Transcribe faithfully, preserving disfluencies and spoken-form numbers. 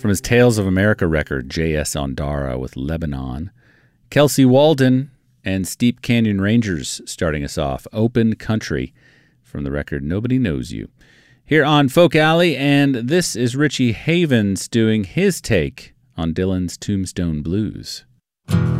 From his Tales of America record, J S Ondara with Lebanon. Kelsey Walden and Steep Canyon Rangers starting us off. Open Country from the record Nobody Knows You. Here on Folk Alley, and this is Richie Havens doing his take on Dylan's Tombstone Blues.